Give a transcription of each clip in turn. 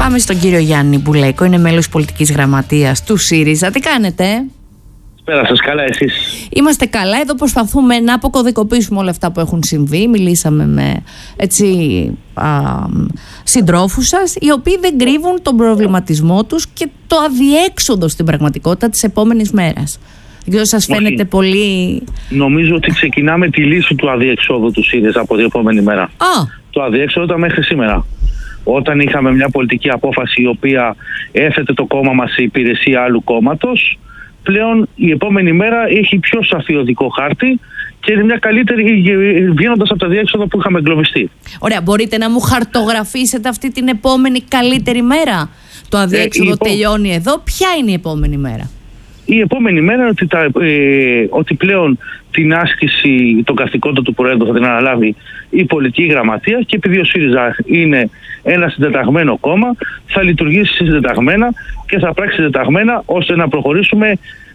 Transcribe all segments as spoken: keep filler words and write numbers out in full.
Πάμε στον κύριο Γιάννη Μπουλέκο, είναι μέλος πολιτικής γραμματείας του ΣΥΡΙΖΑ. Τι κάνετε? Πέρα σας, καλά εσείς? Είμαστε καλά. Εδώ προσπαθούμε να αποκωδικοποιήσουμε όλα αυτά που έχουν συμβεί. Μιλήσαμε με έτσι, α, συντρόφους σας, οι οποίοι δεν κρύβουν τον προβληματισμό τους και το αδιέξοδο στην πραγματικότητα της επόμενης μέρας. Δεν σας φαίνεται Όχι. πολύ... Νομίζω ότι ξεκινάμε τη λύση του αδιέξοδου του ΣΥΡΙΖΑ από την επόμενη μέρα. Α. Το αδιέξοδο ήταν μέχρι σήμερα. Όταν είχαμε μια πολιτική απόφαση η οποία έθετε το κόμμα μας σε υπηρεσία άλλου κόμματος, πλέον η επόμενη μέρα έχει πιο σαφή οδικό χάρτη και είναι μια καλύτερη, βγαίνοντας από το αδιέξοδο που είχαμε εγκλωβιστεί. Ωραία, μπορείτε να μου χαρτογραφήσετε αυτή την επόμενη καλύτερη μέρα? Το αδιέξοδο ε, τελειώνει επό... εδώ. Ποια είναι η επόμενη μέρα? Η επόμενη μέρα είναι ότι, τα, ε, ότι πλέον την άσκηση των καθηκόντων του Προέδρου θα την αναλάβει η πολιτική γραμματεία και επειδή ο ΣΥΡΙΖΑ είναι ένα συντεταγμένο κόμμα, θα λειτουργήσει συντεταγμένα και θα πράξει συντεταγμένα ώστε να προχωρήσουμε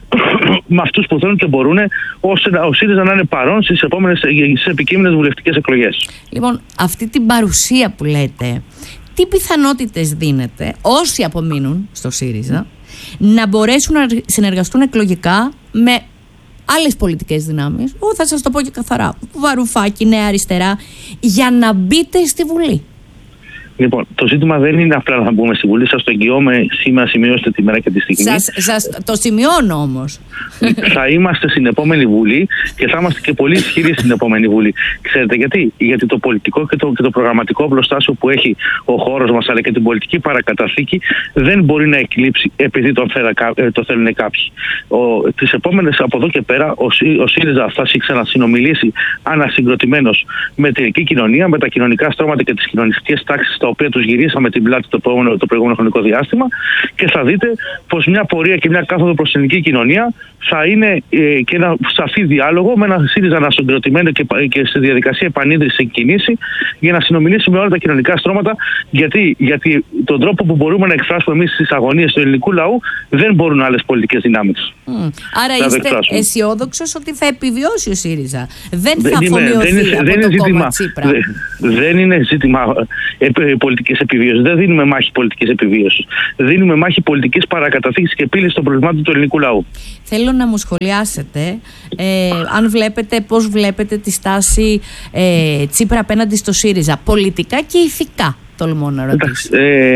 με αυτούς που θέλουν και μπορούν, ώστε ο ΣΥΡΙΖΑ να είναι παρόν στις επόμενες στις επικείμενες βουλευτικές εκλογές. Λοιπόν, αυτή την παρουσία που λέτε, τι πιθανότητες δίνεται όσοι απομείνουν στο ΣΥΡΙΖΑ να μπορέσουν να συνεργαστούν εκλογικά με άλλες πολιτικές δυνάμεις, εγώ θα σας το πω και καθαρά, Βαρουφάκη, Νέα Αριστερά, για να μπείτε στη Βουλή? Λοιπόν, το ζήτημα δεν είναι απλά να μπούμε στη Βουλή. Σας το εγγυώμαι σήμερα, σημειώστε τη μέρα και τη στιγμή. Σας, σας το σημειώνω όμως. Θα είμαστε στην επόμενη Βουλή και θα είμαστε και πολύ ισχυροί στην επόμενη Βουλή. Ξέρετε γιατί? Γιατί το πολιτικό και το, και το προγραμματικό πλωστάσιο που έχει ο χώρος μας, αλλά και την πολιτική παρακαταθήκη, δεν μπορεί να εκλείψει επειδή το, θέλα, το θέλουν κάποιοι. Ο, τις επόμενες από εδώ και πέρα, ο, ο ΣΥΡΙΖΑ θα ξανασυνομιλήσει ανασυγκροτημένος με την ελληνική κοινωνία, με τα κοινωνικά στρώματα και τις κοινωνικές τάξεις, τα οποία τους γυρίσαμε την πλάτη το προηγούμενο, το προηγούμενο χρονικό διάστημα, και θα δείτε πως μια πορεία και μια κάθοδο προς την ελληνική κοινωνία θα είναι ε, και ένα σαφή διάλογο με ένα ΣΥΡΙΖΑ ανασυγκροτημένο και, και στη διαδικασία επανίδρυση κινήσει για να συνομιλήσει με όλα τα κοινωνικά στρώματα. Γιατί, γιατί τον τρόπο που μπορούμε να εκφράσουμε εμείς τις αγωνίες του ελληνικού λαού δεν μπορούν άλλες πολιτικές δυνάμεις. Mm. Άρα είστε αισιόδοξος ότι θα επιβιώσει ο ΣΥΡΙΖΑ? Δεν, δεν θα αφομοιωθεί από δεν το ζήτημα, κόμμα Τσίπρα? Δεν, δεν είναι ζήτημα ε, ε, πολιτικής επιβίωσης. Δεν δίνουμε μάχη πολιτικής επιβίωσης. Δίνουμε μάχη πολιτικής παρακαταθήκης και επίλυσης των προβλημάτων του ελληνικού λαού. Θέλω να μου σχολιάσετε ε, αν βλέπετε, πώς βλέπετε τη στάση ε, Τσίπρα απέναντι στο ΣΥΡΙΖΑ, πολιτικά και ηθικά, τολμώ να ρωτήσω. Ε,